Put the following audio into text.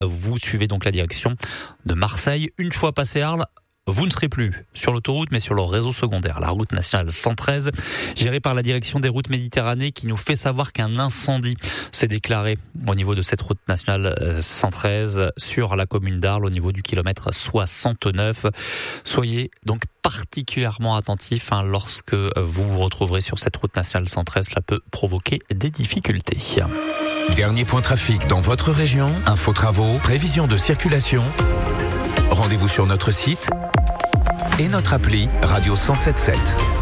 vous suivez donc la direction de Marseille. Une fois passé Arles, vous ne serez plus sur l'autoroute, mais sur le réseau secondaire, la route nationale 113, gérée par la direction des routes Méditerranée, qui nous fait savoir qu'un incendie s'est déclaré au niveau de cette route nationale 113 sur la commune d'Arles, au niveau du kilomètre 69. Soyez donc particulièrement attentifs lorsque vous vous retrouverez sur cette route nationale 113. Cela peut provoquer des difficultés. Dernier point trafic dans votre région, info travaux, prévision de circulation. Rendez-vous sur notre site et notre appli Radio 107.7.